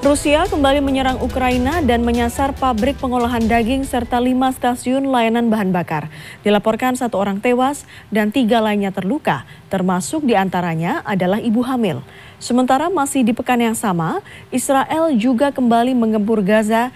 Rusia kembali menyerang Ukraina dan menyasar pabrik pengolahan daging serta 5 stasiun layanan bahan bakar. Dilaporkan 1 orang tewas dan 3 lainnya terluka, termasuk diantaranya adalah ibu hamil. Sementara masih di pekan yang sama, Israel juga kembali menggempur Gaza